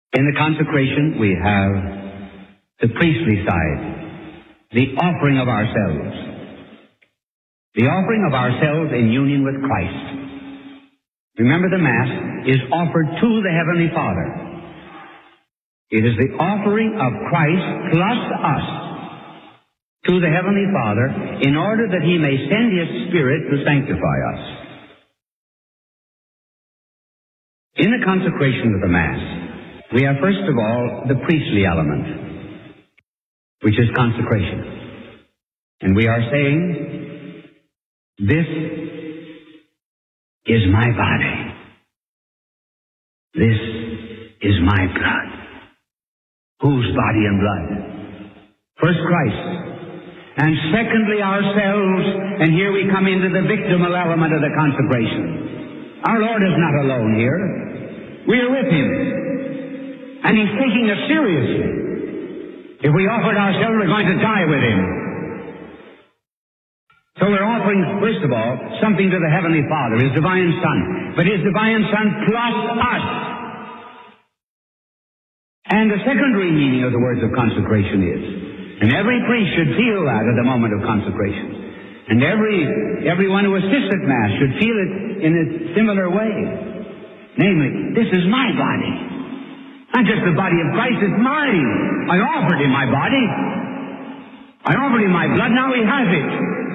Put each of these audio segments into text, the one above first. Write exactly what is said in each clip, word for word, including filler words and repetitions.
In the consecration, we have the priestly side, the offering of ourselves. The offering of ourselves in union with Christ. Remember, the Mass is offered to the Heavenly Father. It is the offering of Christ plus us to the Heavenly Father in order that He may send His Spirit to sanctify us. In the consecration of the Mass, we have first of all the priestly element, which is consecration. And we are saying, this is my body. This is my blood. Whose body and blood? First, Christ. And secondly, ourselves. And here we come into the victimal element of the consecration. Our Lord is not alone here. We are with Him. And He's taking us seriously. If we offered ourselves, we're going to die with Him. So we're offering, first of all, something to the Heavenly Father, His Divine Son. But His Divine Son plus us. And the secondary meaning of the words of consecration is, and every priest should feel that at the moment of consecration. And every everyone who assists at Mass should feel it in a similar way. Namely, this is my body. Not just the body of Christ, it's mine. I offered Him my body. I offered Him my blood, now He has it.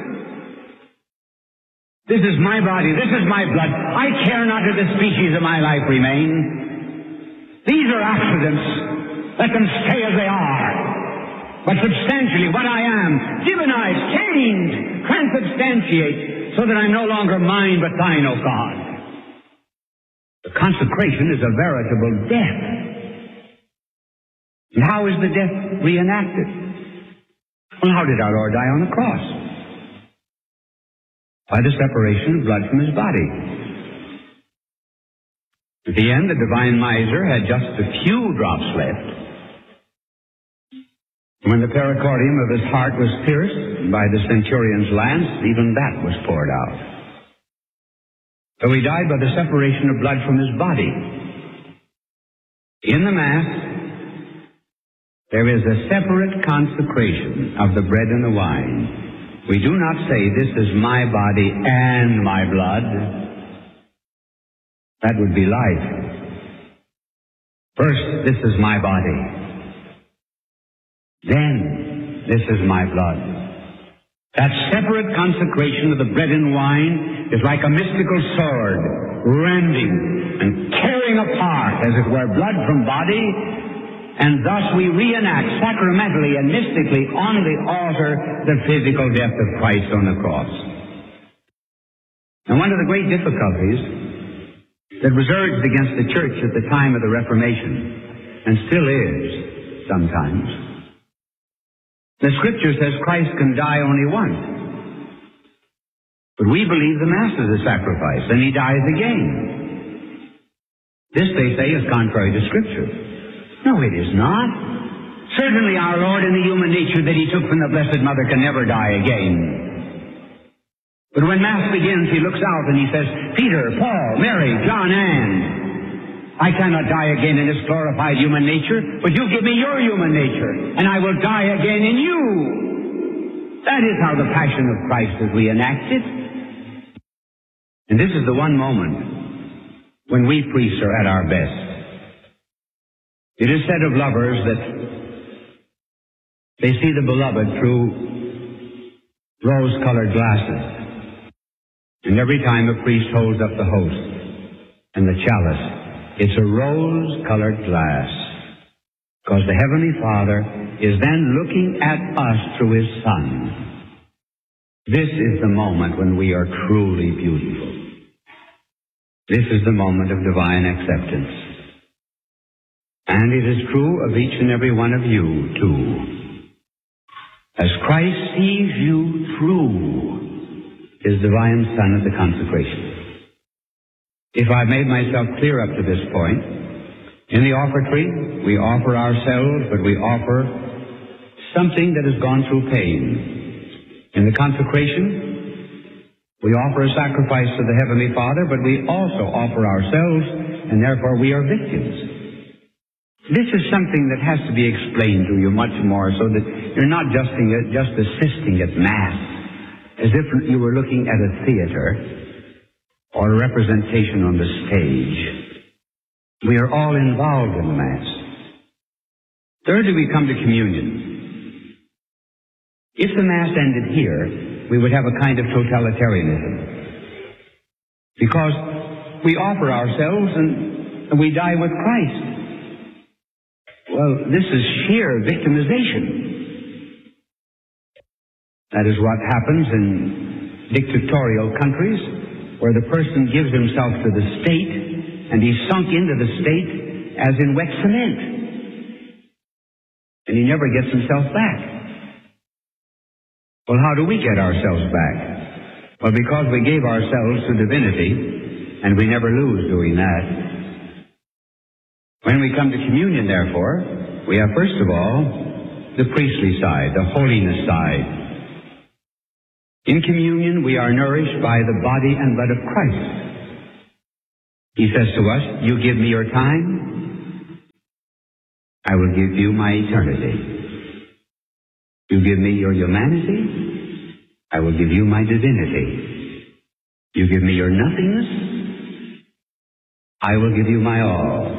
This is my body, this is my blood. I care not if the species of my life remain. These are accidents. Let them stay as they are. But substantially, what I am, divinized, changed, transubstantiate, so that I'm no longer mine, but Thine, O God. The consecration is a veritable death. And how is the death reenacted? Well, how did our Lord die on the cross? By the separation of blood from His body. At the end, the divine miser had just a few drops left. When the pericardium of his heart was pierced by the centurion's lance, even that was poured out. So he died by the separation of blood from his body. In the Mass, there is a separate consecration of the bread and the wine. We do not say, this is my body and my blood. That would be life. First, this is my body. Then, this is my blood. That separate consecration of the bread and wine is like a mystical sword, rending and tearing apart, as it were, blood from body, and thus we reenact sacramentally and mystically on the altar the physical death of Christ on the cross. And one of the great difficulties that was urged against the Church at the time of the Reformation, and still is sometimes, the Scripture says Christ can die only once. But we believe the Mass is a sacrifice, and He dies again. This, they say, is contrary to Scripture. No, it is not. Certainly our Lord in the human nature that He took from the Blessed Mother can never die again. But when Mass begins, He looks out and He says, Peter, Paul, Mary, John, Anne, I cannot die again in this glorified human nature, but you give me your human nature, and I will die again in you. That is how the Passion of Christ is reenacted. And this is the one moment when we priests are at our best. It is said of lovers that they see the beloved through rose-colored glasses. And every time a priest holds up the host and the chalice, it's a rose-colored glass. Because the Heavenly Father is then looking at us through His Son. This is the moment when we are truly beautiful. This is the moment of divine acceptance. And it is true of each and every one of you, too. As Christ sees you through His Divine Son at the consecration. If I've made myself clear up to this point, in the offertory, we offer ourselves, but we offer something that has gone through pain. In the consecration, we offer a sacrifice to the Heavenly Father, but we also offer ourselves, and therefore we are victims. This is something that has to be explained to you much more so that you're not just, just assisting at Mass as if you were looking at a theater or a representation on the stage. We are all involved in the Mass. Thirdly, we come to communion. If the Mass ended here, we would have a kind of totalitarianism. Because we offer ourselves and we die with Christ. Well, this is sheer victimization. That is what happens in dictatorial countries where the person gives himself to the state and he's sunk into the state as in wet cement. And he never gets himself back. Well, how do we get ourselves back? Well, because we gave ourselves to divinity, and we never lose doing that. When we come to communion, therefore, we have first of all the priestly side, the holiness side. In communion, we are nourished by the body and blood of Christ. He says to us, you give me your time, I will give you my eternity. You give me your humanity, I will give you my divinity. You give me your nothingness, I will give you my all.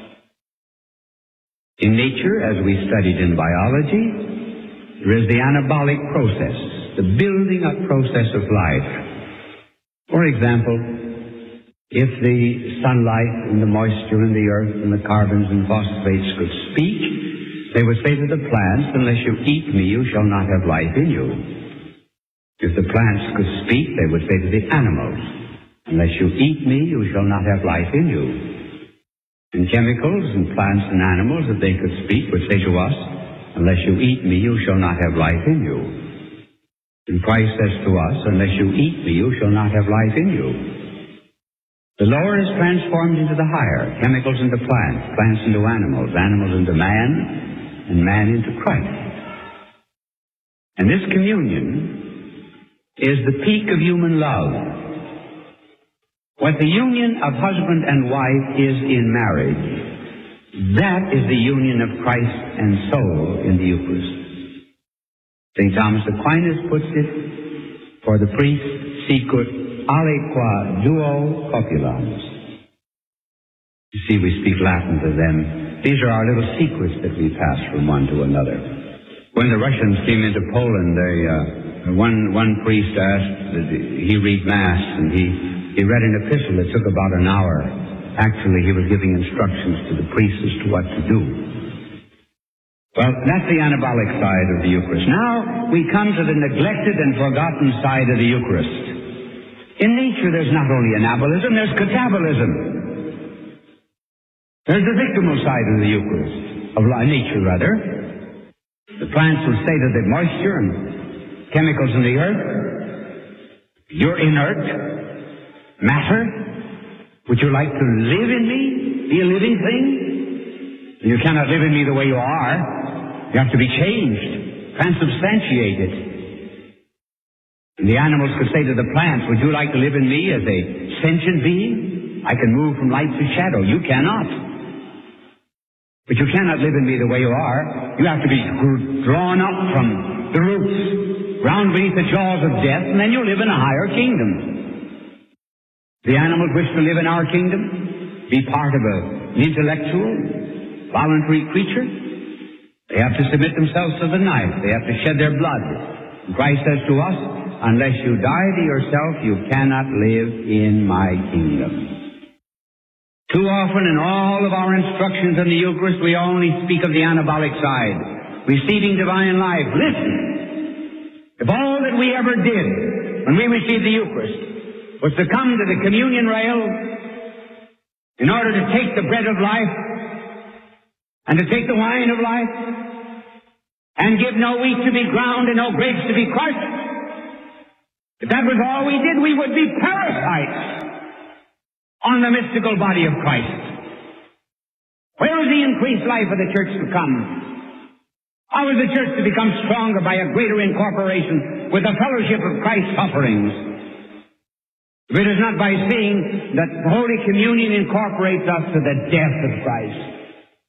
In nature, as we studied in biology, there is the anabolic process, the building up process of life. For example, if the sunlight and the moisture and the earth and the carbons and phosphates could speak, they would say to the plants, unless you eat me, you shall not have life in you. If the plants could speak, they would say to the animals, unless you eat me, you shall not have life in you. And chemicals and plants and animals, if they could speak, would say to us, unless you eat me, you shall not have life in you. And Christ says to us, unless you eat me, you shall not have life in you. The lower is transformed into the higher, chemicals into plants, plants into animals, animals into man, and man into Christ. And this communion is the peak of human love. What the union of husband and wife is in marriage, that is the union of Christ and soul in the Eucharist. Saint Thomas Aquinas puts it, for the priest sicut aliqua duo copulans. You see, we speak Latin to them. These are our little secrets that we pass from one to another. When the Russians came into Poland, they, uh, one, one priest asked that he read Mass, and he He read an epistle that took about an hour. Actually, he was giving instructions to the priests as to what to do. Well, that's the anabolic side of the Eucharist. Now we come to the neglected and forgotten side of the Eucharist. In nature, there's not only anabolism, there's catabolism. There's the victimal side of the Eucharist, of nature rather. The plants will say to the moisture and chemicals in the earth, you're inert. Matter, would you like to live in me, be a living thing? You cannot live in me the way you are. You have to be changed, transubstantiated. And the animals could say to the plants, would you like to live in me as a sentient being? I can move from light to shadow. You cannot. But you cannot live in me the way you are. You have to be drawn up from the roots, round beneath the jaws of death, and then you live in a higher kingdom. The animals wish to live in our kingdom, be part of a, an intellectual, voluntary creature. They have to submit themselves to the knife. They have to shed their blood. And Christ says to us, unless you die to yourself, you cannot live in my kingdom. Too often in all of our instructions in the Eucharist, we only speak of the anabolic side, receiving divine life. Listen, if all that we ever did when we received the Eucharist was to come to the communion rail in order to take the bread of life and to take the wine of life and give no wheat to be ground and no grapes to be crushed, if that was all we did, we would be parasites on the mystical body of Christ. Where is the increased life of the church to come? How is the church to become stronger by a greater incorporation with the fellowship of Christ's sufferings? If it is not by seeing that Holy Communion incorporates us to the death of Christ.